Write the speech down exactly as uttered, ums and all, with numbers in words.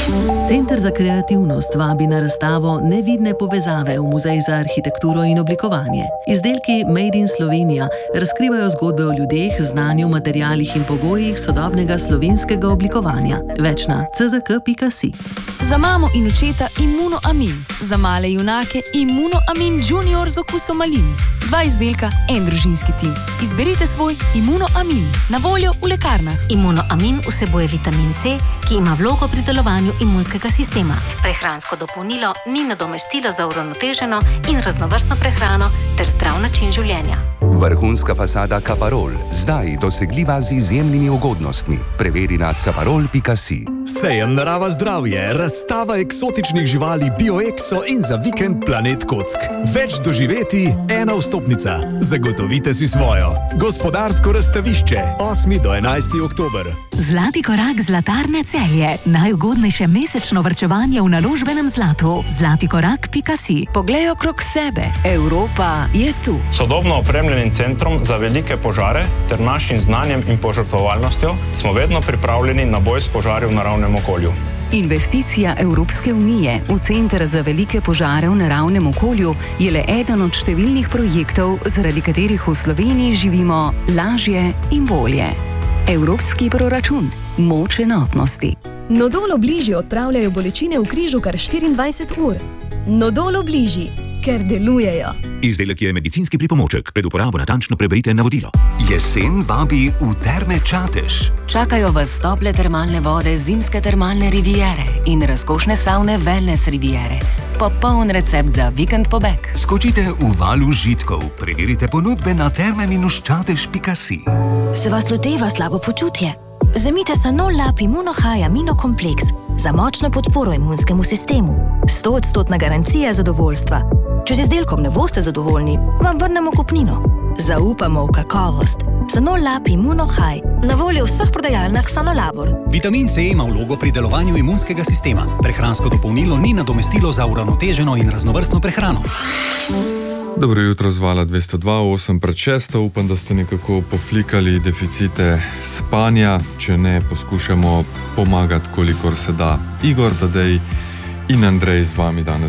Center za kreativnost vabi na razstavo Nevidne povezave v Muzej za arhitekturo in oblikovanje. Izdelki Made in Slovenija razkrivajo zgodbe o ljudeh, znanju, materialih in pogojih sodobnega slovenskega oblikovanja. Več na c z k pika si. Za mamo in očeta Immunoamin. Za male junake Immunoamin Junior z okusom malin. Dva izdelka, en družinski tim. Izberite svoj Immunoamin. Na voljo v lekarnah. Immunoamin vsebuje vitamin C, ki ima vlogo pri delovanju imunskega sistema. Prehransko dopolnilo ni nadomestilo za uravnoteženo in raznovrstno prehrano ter zdrav način življenja. Vrhunska fasada Caparol, zdaj dosegljiva z izjemnimi ugodnostmi. Preveri na caparol pika si. Sejem Narava zdravje, razstava eksotičnih živali BioExo in za vikend Planet Kock. Več doživeti, ena vstopnica. Zagotovite si svojo. Gospodarsko razstavišče, osmi do enajsti oktober. Zlati korak Zlatarne Celje. Najugodnejše mesečno varčevanje v naložbenem zlatu. zlati korak pika si. Poglej okrog sebe. Evropa je tu. Sodobno opremljenim centrom za velike požare ter našim znanjem in požrtvovalnostjo smo vedno pripravljeni na boj s požari v naravnem okolju. Investicija Evropske unije v Center za velike požare v naravnem okolju je le eden od številnih projektov, zaradi katerih v Sloveniji živimo lažje in bolje. Evropski proračun. Moč enotnosti. Nodol Obliži odpravljajo bolečine v križu kar štiriindvajset ur. Nodol Obliži, ker delujejo. Izdelek je medicinski pripomoček. Pred uporabo natančno preberite navodilo. Jesen vabi v Terme Čatež. Čakajo vas tople termalne vode zimske termalne riviere in razkošne savne Wellness riviere. Popoln recept za vikend pobeg. Skočite v val užitkov. Preverite ponudbe na terme čatež pika si. Se vas loteva slabo počutje? Vzemite Sanol Lab Immunohigh Aminokompleks za močno podporo imunskemu sistemu. sto odstotna garancija zadovoljstva. Če z izdelkom ne boste zadovoljni, vam vrnemo kupnino. Zaupamo v kakovost. Sanol Lab Immunohigh, na voljo v vseh prodajalnah Sanolabor. Vitamin C ima vlogo pri delovanju imunskega sistema. Prehransko dopolnilo ni nadomestilo za uravnoteženo in raznovrstno prehrano. Dobro jutro, zvala dvesto dva, osem pred šesto. Upam, da ste nekako poflikali deficite spanja. Če ne, poskušamo pomagati, kolikor se da. Igor, Tadej in Andrej z vami danes